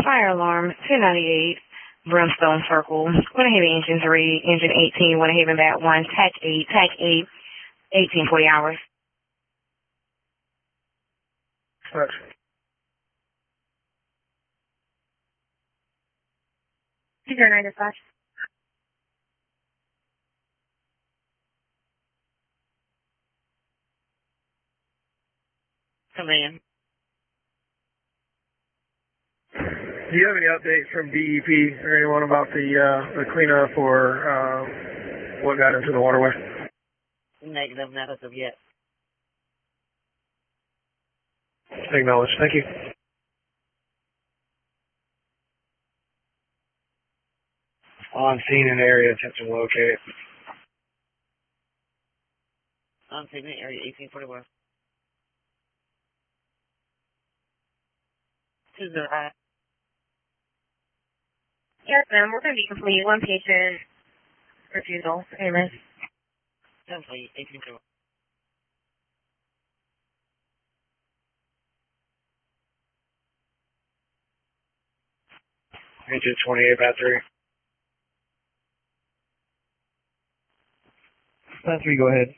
Fire alarm 298, Brimstone Circle. Winter Haven Engine 3, Engine 18, Winter Haven Bat 1, TAC 8, 1840 hours. Correct. Figure 9 dispatch. Command. Do you have any updates from DEP or anyone about the cleanup or what got into the waterway? Negative, not as of yet. Acknowledged. Thank you. On scene in area, attention locate. On scene in area 1841. 205. Yes, ma'am. We're going to be complete. One patient refusal. Amen. Complete. 1841. Engine 28, Bat 3. Bat 3, go ahead.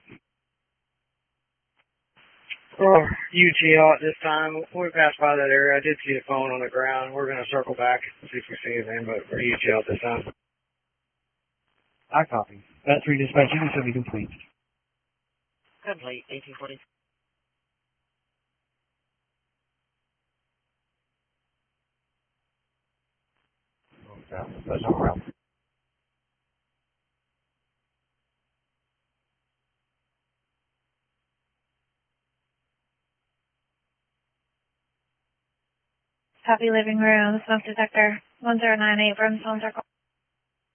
Oh, UGL at this time. We passed by that area. I did see a phone on the ground. We're going to circle back and see if we see anything, but we're UGL at this time. I copy. Bat 3 dispatch, you can be complete. Complete. 1840. That's not around. Copy living room, smoke detector, 1098 Brimstone Circle.